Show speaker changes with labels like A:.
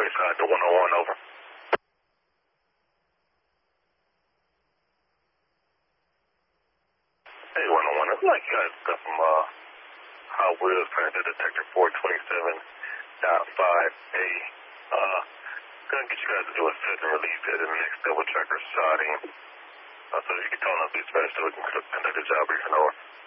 A: 25 to 101, over. Hey, 101, it's like you guys got some Hot Wheels transit detector 427.5A. Gonna get you guys to do a set and release it in the next double checker sighting. So you can tell them to be special so we can conduct a job briefing, over.